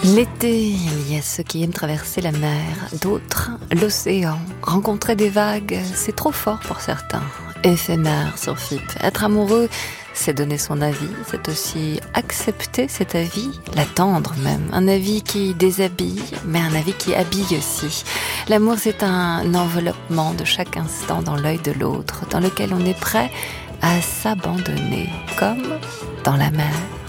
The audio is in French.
L'été, il y a ceux qui aiment traverser la mer, d'autres l'océan. Rencontrer des vagues, c'est trop fort pour certains. Éphémère sur FIP. Être amoureux, c'est donner son avis, c'est aussi accepter cet avis, l'attendre même. Un avis qui déshabille, mais un avis qui habille aussi. L'amour, c'est un enveloppement de chaque instant dans l'œil de l'autre, dans lequel on est prêt à s'abandonner, comme dans la mer.